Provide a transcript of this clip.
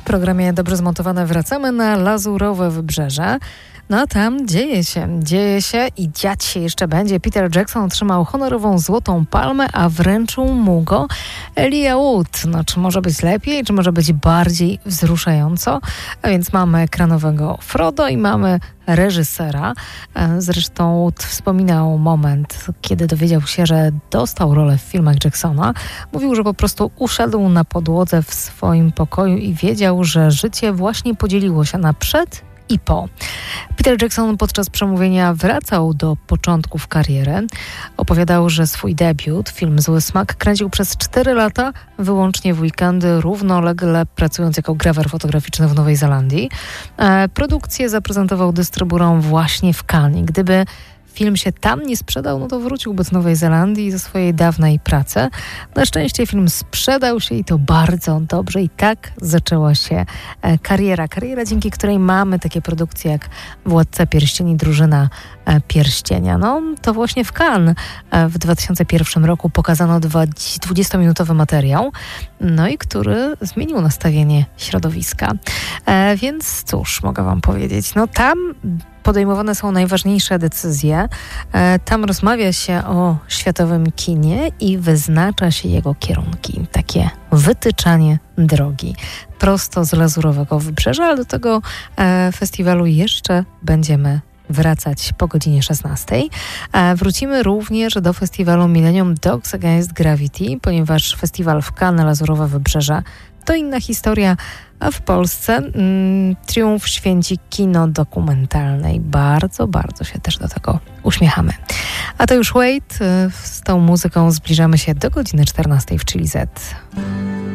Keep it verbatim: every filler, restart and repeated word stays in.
programie Dobrze Zmontowane wracamy na Lazurowe Wybrzeże. No a tam dzieje się, dzieje się i dziać się jeszcze będzie. Peter Jackson otrzymał honorową Złotą Palmę, a wręczył mu go Elijah Wood. No czy może być lepiej, czy może być bardziej wzruszająco? A więc mamy ekranowego Frodo i mamy reżysera. Zresztą Wood wspominał moment, kiedy dowiedział się, że dostał rolę w filmach Jacksona. Mówił, że po prostu usiadł na podłodze w swoim pokoju i wiedział, że życie właśnie podzieliło się na przed i po. Peter Jackson podczas przemówienia wracał do początków kariery. Opowiadał, że swój debiut, film Zły Smak, kręcił przez cztery lata, wyłącznie w weekendy, równolegle pracując jako grawer fotograficzny w Nowej Zelandii. E, produkcję zaprezentował dystrybutorom właśnie w Cannes. Gdyby film się tam nie sprzedał, no to wróciłby z Nowej Zelandii ze swojej dawnej pracy. Na szczęście film sprzedał się i to bardzo dobrze i tak zaczęła się e, kariera. Kariera, dzięki której mamy takie produkcje jak Władca Pierścieni, Drużyna e, Pierścienia. No to właśnie w Cannes e, w dwa tysiące pierwszym roku pokazano dwudziestominutowy materiał, no i który zmienił nastawienie środowiska. E, więc cóż, mogę wam powiedzieć, no tam podejmowane są najważniejsze decyzje. E, tam rozmawia się o światowym kinie i wyznacza się jego kierunki. Takie wytyczanie drogi prosto z Lazurowego Wybrzeża, ale do tego e, festiwalu jeszcze będziemy wracać po godzinie szesnastej. E, wrócimy również do festiwalu Millennium Dogs Against Gravity, ponieważ festiwal w Cannes, Lazurowe Wybrzeże to inna historia, a w Polsce mm, triumf święci kino dokumentalnej. Bardzo, bardzo się też do tego uśmiechamy. A to już Wait. Z tą muzyką zbliżamy się do godziny czternastej w Chili Z.